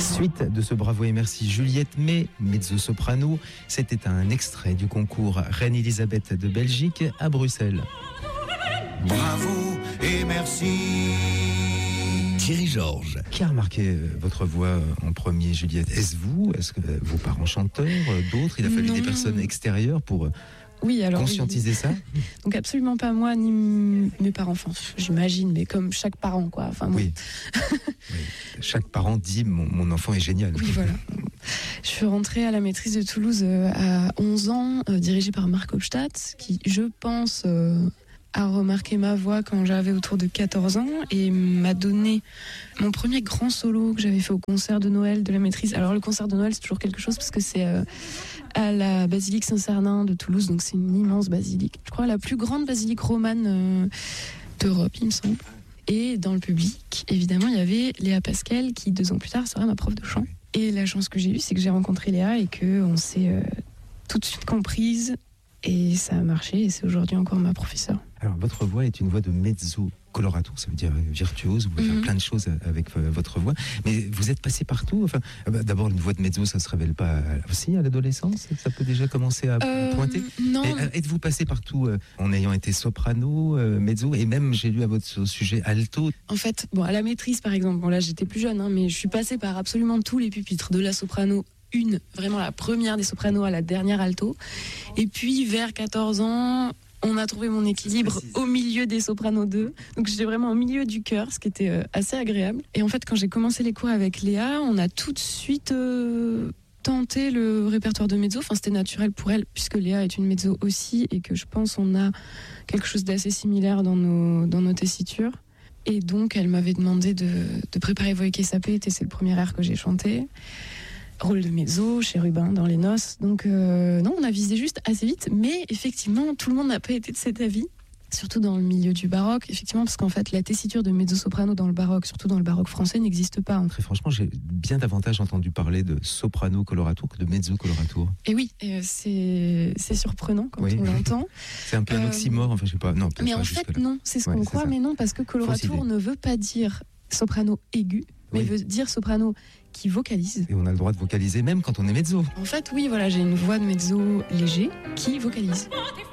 Suite de ce Bravo et merci Juliette May, mezzo-soprano, c'était un extrait du concours Reine Elisabeth de Belgique à Bruxelles. Bravo et merci. Thierry Georges. Qui a remarqué votre voix en premier, Juliette? Est-ce vous? Est-ce que vos parents chanteurs? D'autres? Il a fallu des personnes extérieures pour conscientiser ça? Donc absolument pas moi ni mes parents. Enfin, j'imagine, mais comme chaque parent, quoi. Enfin, oui. Oui. Chaque parent dit mon enfant est génial. Oui, voilà. Je suis rentrée à la maîtrise de Toulouse à 11 ans, dirigée par Marc Hofstadt, qui, je pense, a remarqué ma voix quand j'avais autour de 14 ans et m'a donné mon premier grand solo que j'avais fait au concert de Noël de la maîtrise. Alors le concert de Noël, c'est toujours quelque chose parce que c'est à la basilique Saint-Cernin de Toulouse, donc c'est une immense basilique. Je crois la plus grande basilique romane d'Europe, il me semble. Et dans le public, évidemment, il y avait Léa Pascal qui, 2 ans plus tard, sera ma prof de chant. Et la chance que j'ai eue, c'est que j'ai rencontré Léa et qu'on s'est tout de suite comprise. Et ça a marché et c'est aujourd'hui encore ma professeure. Alors, votre voix est une voix de mezzo colorato, ça veut dire virtuose, vous pouvez faire plein de choses avec votre voix, mais vous êtes passé partout. Enfin, d'abord, une voix de mezzo, ça ne se révèle pas aussi à l'adolescence? Ça peut déjà commencer à pointer? Non. Mais êtes-vous passé partout en ayant été soprano, mezzo, et même, j'ai lu à votre sujet, alto? En fait, bon, à la maîtrise, par exemple, bon là, j'étais plus jeune, mais je suis passée par absolument tous les pupitres, de la soprano vraiment la première des sopranos à la dernière alto. Et puis, vers 14 ans, on a trouvé mon équilibre au milieu des sopranos 2. Donc, j'étais vraiment au milieu du chœur, ce qui était assez agréable. Et en fait, quand j'ai commencé les cours avec Léa, on a tout de suite tenté le répertoire de mezzo. Enfin, c'était naturel pour elle, puisque Léa est une mezzo aussi, et que je pense on a quelque chose d'assez similaire dans nos tessitures. Et donc, elle m'avait demandé de préparer Voi che sapete, c'est le premier air que j'ai chanté. Rôle de mezzo, chérubin dans Les Noces. Donc non, on a visé juste assez vite, mais effectivement, tout le monde n'a pas été de cet avis, surtout dans le milieu du baroque, effectivement, parce qu'en fait, la tessiture de mezzo-soprano dans le baroque, surtout dans le baroque français, n'existe pas. Très franchement, j'ai bien davantage entendu parler de soprano colorato que de mezzo colorato. Et oui, c'est surprenant quand on l'entend. C'est un peu un oxymore, enfin je sais pas. Non, mais en fait, non, c'est ce qu'on croit, mais non, parce que coloratour ne veut pas dire soprano aigu, mais veut dire soprano qui vocalise. Et on a le droit de vocaliser même quand on est mezzo. En fait, oui, voilà, j'ai une voix de mezzo léger qui vocalise.